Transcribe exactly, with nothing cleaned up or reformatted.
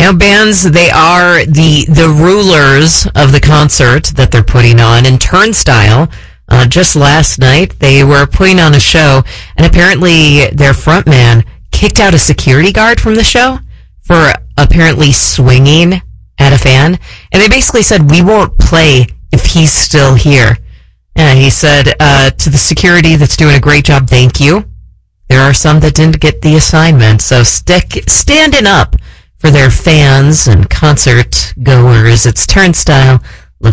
know, bands, they are the the rulers of the concert that they're putting on. And Turnstile, uh, just last night, they were putting on a show, and apparently their frontman kicked out a security guard from the show for apparently swinging at a fan. And they basically said, we won't play if he's still here. And he said uh, to the security that's doing a great job, thank you. There are some that didn't get the assignment. So stick, standing up for their fans and concert goers. It's Turnstile.